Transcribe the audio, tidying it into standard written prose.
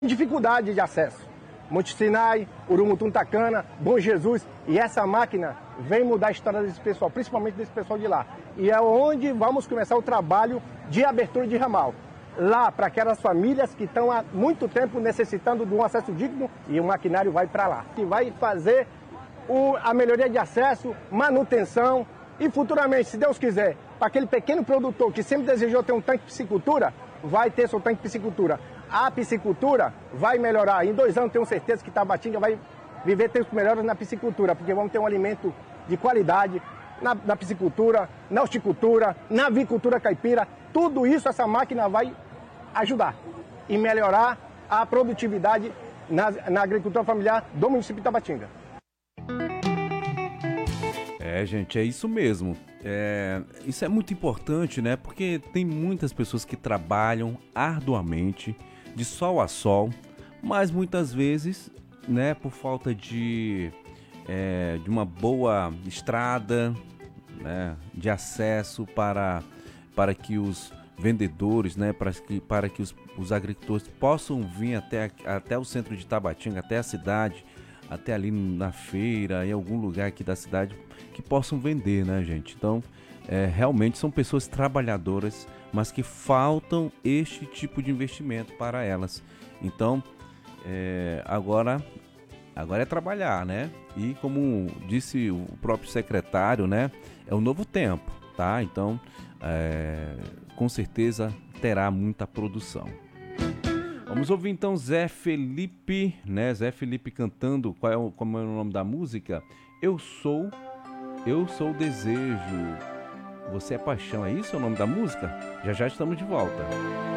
dificuldade de acesso. Monte Sinai, Urumutum Tacana, Bom Jesus, e essa máquina vem mudar a história desse pessoal, principalmente desse pessoal de lá. E é onde vamos começar o trabalho de abertura de ramal. Lá, para aquelas famílias que estão há muito tempo necessitando de um acesso digno, e o maquinário vai para lá. Que vai fazer a melhoria de acesso, manutenção e futuramente, se Deus quiser, para aquele pequeno produtor que sempre desejou ter um tanque de piscicultura, vai ter seu tanque de piscicultura. A piscicultura vai melhorar. Em 2 anos tenho certeza que Tabatinga vai viver tempos melhores na piscicultura, porque vamos ter um alimento de qualidade na piscicultura, na horticultura, na avicultura caipira. Tudo isso essa máquina vai ajudar e melhorar a produtividade na agricultura familiar do município de Tabatinga. Gente, é isso mesmo. Isso é muito importante, né? Porque tem muitas pessoas que trabalham arduamente, de sol a sol, mas muitas vezes, né, por falta de uma boa estrada, né, de acesso para que os vendedores, né, para que os agricultores possam vir até o centro de Tabatinga, até a cidade, até ali na feira, em algum lugar aqui da cidade, que possam vender, né, gente? Então, realmente são pessoas trabalhadoras, mas que faltam este tipo de investimento para elas. Então, agora é trabalhar, né? E como disse o próprio secretário, né, é um novo tempo, tá? Então, com certeza terá muita produção. Vamos ouvir então Zé Felipe, né? Zé Felipe cantando, como é o nome da música? Eu sou desejo, você é paixão, é isso o nome da música? Já estamos de volta.